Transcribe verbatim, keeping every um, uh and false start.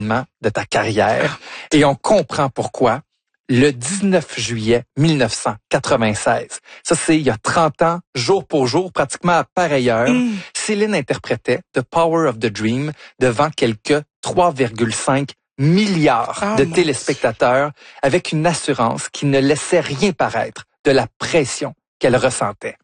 de ta carrière et on comprend pourquoi. Le dix-neuf juillet mille neuf cent quatre-vingt-seize, ça c'est il y a trente ans, jour pour jour, pratiquement à pareille heure, mm. Céline interprétait The Power of the Dream devant quelques trois virgule cinq milliards oh de téléspectateurs avec une assurance qui ne laissait rien paraître de la pression qu'elle ressentait.